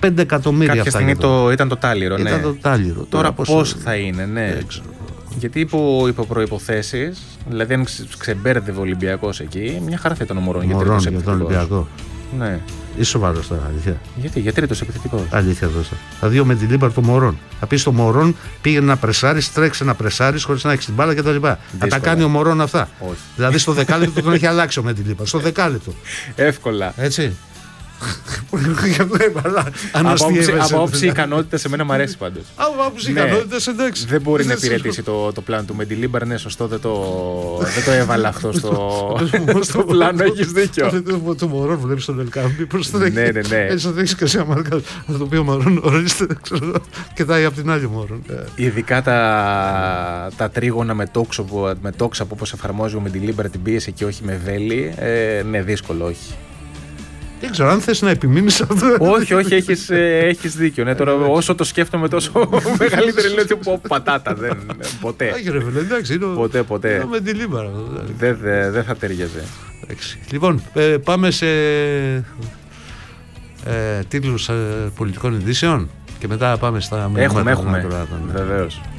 5 εκατομμύρια. Κάποια στιγμή ήταν το τάλιρο. Ήταν το τάλιρο. Τώρα πώς θα είναι, ναι. Γιατί υπό προϋποθέσεις, δηλαδή αν ξεμπέρδευε ο Ολυμπιακός εκεί, μια χαρά θα ήταν ο Μωρόν για τον Ολυμπιακό. Ναι. Είσαι σοβαρός τώρα, αλήθεια. Γιατί τρίτος επιθετικός. Αλήθεια τώρα. Θα δει ο Μεντιλίμπαρ το Μωρόν. Θα πει στο Μωρόν πήγαινε να πρεσάρεις, τρέξε να πρεσάρεις χωρίς να έχεις την μπάλα κτλ. Θα τα κάνει ο Μωρόν αυτά. Όχι. Δηλαδή στο δεκάλεπτο τον έχει αλλάξει ο Μεντιλίμπαρ. Στο δεκάλεπτο. Εύκολα. Έτσι. Από όψη ικανότητα σε μένα μου αρέσει πάντως. Από όψη ικανότητα, εντάξει. Δεν μπορεί να υπηρετήσει το πλάνο του Μεντιλίμπαρ. Ναι, σωστό, δεν το έβαλα αυτό στο πλάνο. Έχεις δίκιο. Το Μωρόν βλέπει τον Ελκάμπη προς το ναι. Έτσι θα έχεις και εσύ αμάρκα. Θα το πει ο Μωρόν, ορίστε, και θα από την άλλη Μωρόν. Ειδικά τα τρίγωνα με τόξα όπως εφαρμόζει ο Μεντιλίμπαρ την πίεση και όχι με βέλη. Ναι, δύσκολο, όχι. Δεν ξέρω αν θες να επιμείνεις αυτό. Όχι, έχεις δίκιο. Ναι, τώρα όσο το σκέφτομαι τόσο μεγαλύτερη λέω ότι πατάτα. Ποτέ. Εντάξει, ποτέ. Με τη Λίμπαρα. Δεν θα ταιριάζει. Λοιπόν, πάμε σε τίτλους πολιτικών ειδήσεων και μετά πάμε στα Έχουμε, βεβαίως.